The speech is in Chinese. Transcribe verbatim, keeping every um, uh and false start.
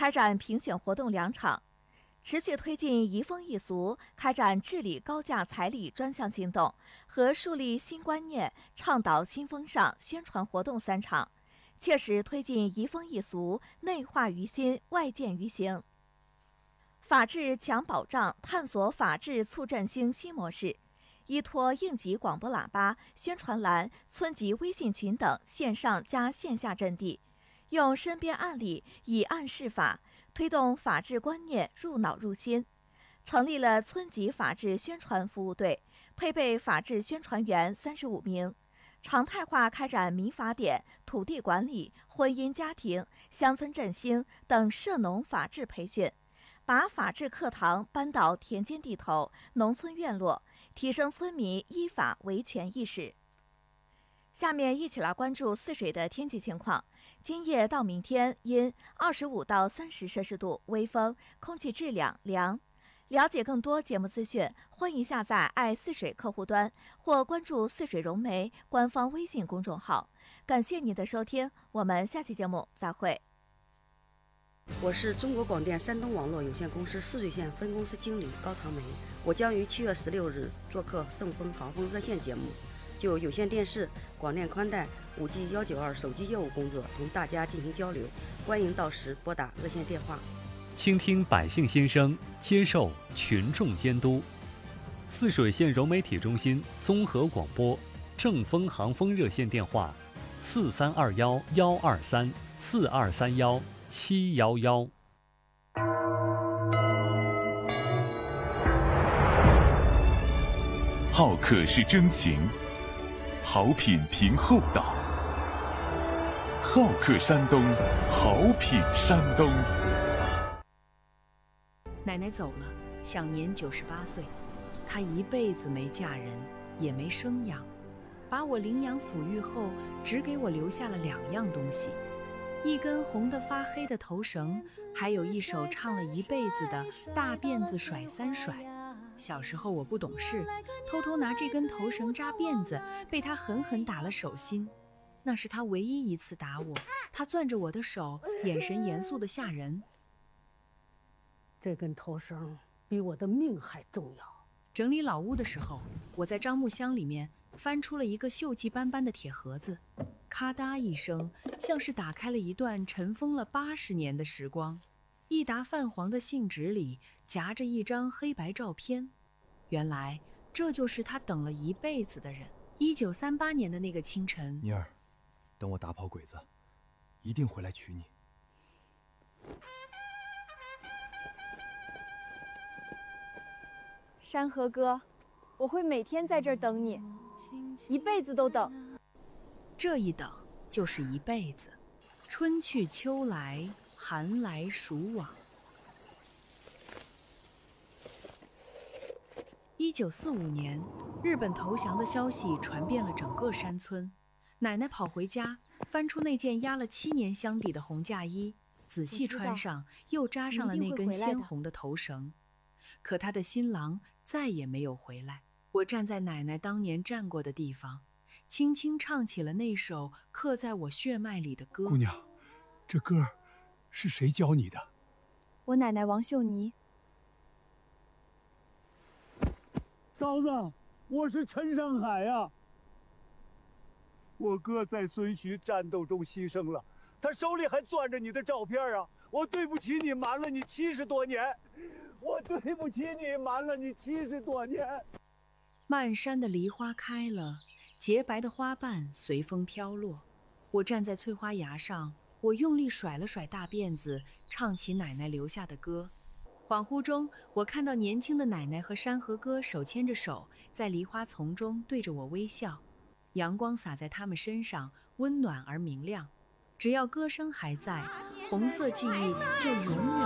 开展评选活动两场，持续推进移风易俗，开展治理高价彩礼专项行动和树立新观念、倡导新风尚宣传活动三场，切实推进移风易俗内化于心、外见于行。法治强保障，探索法治促振兴新模式，依托应急广播喇叭、宣传栏、村级微信群等线上加线下阵地，用身边案例以案释法，推动法治观念入脑入心。成立了村级法治宣传服务队，配备法治宣传员三十五名，常态化开展民法典、土地管理、婚姻家庭、乡村振兴等涉农法治培训，把法治课堂搬到田间地头、农村院落，提升村民依法维权意识。下面一起来关注泗水的天气情况。今夜到明天阴，二十五到三十摄氏度，微风，空气质量良。了解更多节目资讯，欢迎下载爱泗水客户端或关注泗水融媒官方微信公众号。感谢您的收听，我们下期节目再会。 我是中国广电山东网络有限公司泗水县分公司经理高长梅，我将于七月十六日做客盛丰航风热线节目，就有线电视、广电宽带、五 G 一九二手机业务工作同大家进行交流，欢迎到时拨打热线电话。 倾听百姓心声，接受群众监督。泗水县融媒体中心综合广播正丰航风热线电话：四三二幺幺二三四二三幺七幺幺。 好客是真情，好品凭厚道。好客山东，好品山东。 奶奶走了，享年九十八岁。她一辈子没嫁人，也没生养，把我领养抚育后，只给我留下了两样东西：一根红得发黑的头绳，还有一首唱了一辈子的大辫子甩三甩。小时候我不懂事，偷偷拿这根头绳扎辫子，被她狠狠打了手心。那是她唯一一次打我，她攥着我的手，眼神严肃得吓人。 这根头绳比我的命还重要。 整理老屋的时候，我在樟木箱里面翻出了一个锈迹斑斑的铁盒子，咔嗒一声，像是打开了一段尘封了八十年的时光。一沓泛黄的信纸里夹着一张黑白照片，原来这就是他等了一辈子的人。一九三八年的那个清晨， 妮儿，等我打跑鬼子，一定回来娶你。 山河哥，我会每天在这儿等你，一辈子都等。 这一等就是一辈子，春去秋来，寒来暑往。一九四五年，日本投降的消息传遍了整个山村。奶奶跑回家，翻出那件压了七年箱底的红嫁衣，仔细穿上，又扎上了那根鲜红的头绳。可她的新郎再也没有回来。我站在奶奶当年站过的地方，轻轻唱起了那首刻在我血脉里的歌。 姑娘，这歌是谁教你的？ 我奶奶王秀妮。 嫂子，我是陈山海呀、啊。我哥在孙徐战斗中牺牲了，他手里还攥着你的照片啊！我对不起你，瞒了你七十多年。我对不起你，瞒了你七十多年。 漫山的梨花开了，洁白的花瓣随风飘落。我站在翠花崖上，我用力甩了甩大辫子，唱起奶奶留下的歌。恍惚中，我看到年轻的奶奶和山河哥手牵着手，在梨花丛中对着我微笑。阳光洒在他们身上，温暖而明亮。只要歌声还在，红色记忆就永远